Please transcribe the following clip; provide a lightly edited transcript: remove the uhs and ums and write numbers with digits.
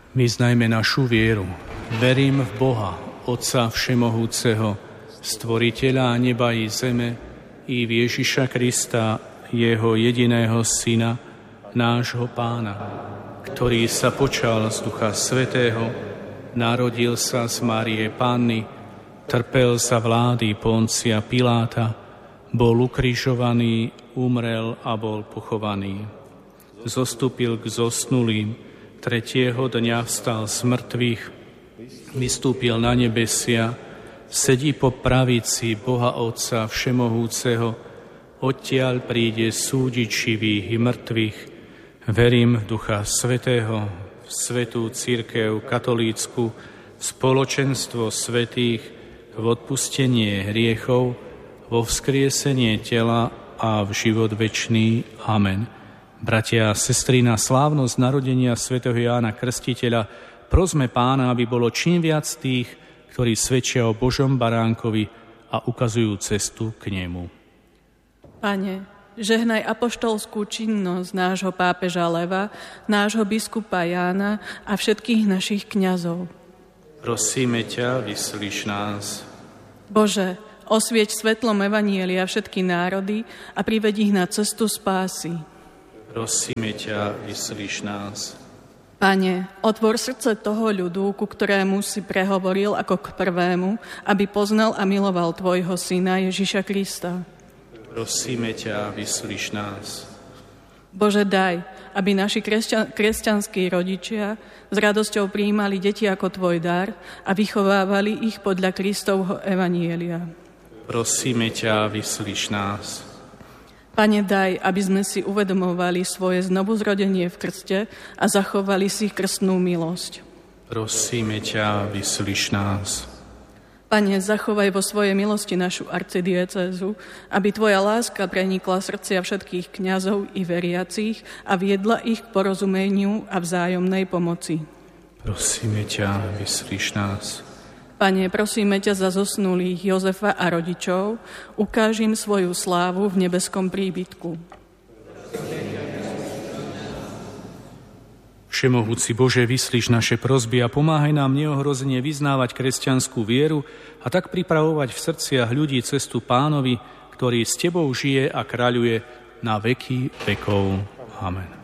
Vyznajme našu vieru. Verím v Boha, Otca Všemohúceho, Stvoriteľa neba i zeme, i v Ježiša Krista, jeho jediného Syna, nášho Pána, ktorý sa počal z Ducha Svätého, narodil sa z Márie Panny, trpel za vlády Poncia Piláta, bol ukrižovaný, umrel a bol pochovaný. Zostúpil k zosnulým, tretieho dňa vstal z mŕtvych, vystúpil na nebesia, sedí po pravici Boha Otca Všemohúceho, odtiaľ príde súdiť živých i mŕtvych. Verím v Ducha Svätého, v svätú cirkev katolícku, v spoločenstvo svätých, v odpustenie hriechov, vo vzkriesenie tela a v život večný. Amen. Bratia a sestry, na slávnosť narodenia svätého Jána Krstiteľa prosme Pána, aby bolo čím viac tých, ktorí svedčia o Božom baránkovi a ukazujú cestu k nemu. Pane, žehnaj apoštolskú činnosť nášho pápeža Leva, nášho biskupa Jána a všetkých našich kňazov. Prosíme ťa, vyslíš nás. Bože, osvieť svetlom evanjelia všetky národy a priveď ich na cestu spásy. Prosíme ťa, vyslíš nás. Pane, otvor srdce toho ľudu, ku ktorému si prehovoril ako k prvému, aby poznal a miloval Tvojho Syna Ježiša Krista. Prosíme ťa, vyslíš nás. Bože, daj, aby naši kresťanskí rodičia s radosťou prijímali deti ako Tvoj dar a vychovávali ich podľa Kristovho evanjelia. Prosíme ťa, vyslíš nás. Pane, daj, aby sme si uvedomovali svoje znovuzrodenie v krste a zachovali si krstnú milosť. Prosíme ťa, vyslíš nás. Pane, zachovaj vo svojej milosti našu arcidiecézu, aby Tvoja láska prenikla srdcia všetkých kňazov i veriacich a viedla ich k porozumeniu a vzájomnej pomoci. Prosíme ťa, vyslíš nás. Pane, prosíme ťa za zosnulých Jozefa a rodičov, ukáž im svoju slávu v nebeskom príbytku. Všemohúci Bože, vyslíš naše prosby a pomáhaj nám neohrozene vyznávať kresťanskú vieru a tak pripravovať v srdciach ľudí cestu Pánovi, ktorý s Tebou žije a kráľuje na veky vekov. Amen.